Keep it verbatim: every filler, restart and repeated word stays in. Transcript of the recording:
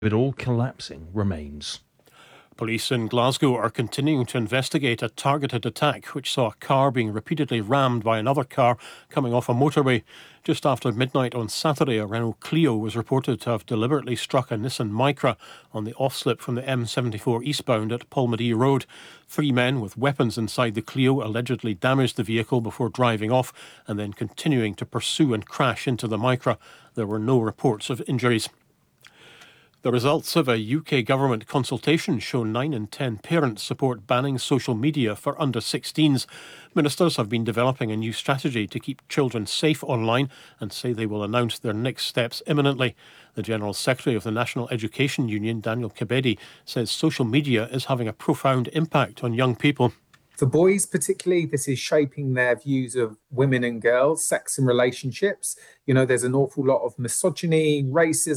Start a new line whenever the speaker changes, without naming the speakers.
it all collapsing remains.
Police in Glasgow are continuing to investigate a targeted attack which saw a car being repeatedly rammed by another car coming off a motorway. Just after midnight on Saturday, a Renault Clio was reported to have deliberately struck a Nissan Micra on the off-slip from the M seventy-four eastbound at Polmadie Road. Three men with weapons inside the Clio allegedly damaged the vehicle before driving off and then continuing to pursue and crash into the Micra. There were no reports of injuries. The results of a U K government consultation show nine in ten parents support banning social media for under sixteens. Ministers have been developing a new strategy to keep children safe online and say they will announce their next steps imminently. The General Secretary of the National Education Union, Daniel Kebede, says social media is having a profound impact on young people.
For boys particularly, this is shaping their views of women and girls, sex and relationships. You know, there's an awful lot of misogyny, racism.